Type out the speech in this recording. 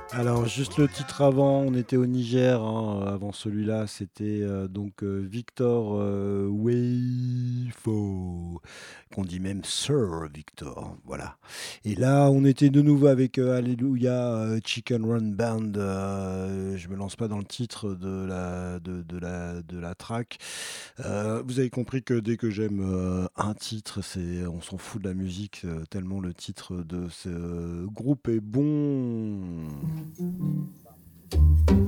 Alors, juste le titre avant, on était au Niger, hein, avant celui-là, c'était donc Victor Weifo, qu'on dit même Sir Victor, voilà. Et là, on était de nouveau avec Alléluia Chicken Run Band. Je me lance pas dans le titre de la track. Vous avez compris que dès que j'aime un titre, on s'en fout de la musique, tellement le titre de ce groupe est bon.